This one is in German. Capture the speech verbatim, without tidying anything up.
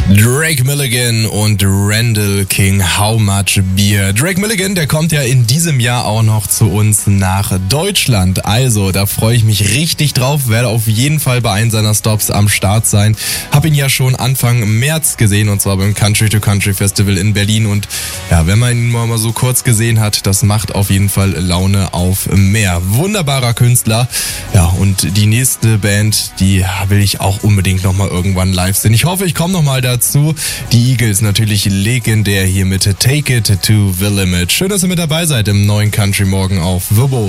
Drake Milligan und Randall King, How Much Beer. Drake Milligan, der kommt ja in diesem Jahr auch noch zu uns nach Deutschland. Also, da freue ich mich richtig drauf, werde auf jeden Fall bei einem seiner Stops am Start sein. Hab ihn ja schon Anfang März gesehen, und zwar beim Country to Country Festival in Berlin. Und ja, wenn man ihn mal so kurz gesehen hat, das macht auf jeden Fall Laune auf mehr. Wunderbarer Künstler. Ja, und die nächste Band, die will ich auch unbedingt nochmal irgendwann live sehen. Ich hoffe, ich komme nochmal dazu. Die Eagles natürlich legendär hier mit Take It to the Limit. Schön, dass ihr mit dabei seid im neuen Country Morgen auf The Bull.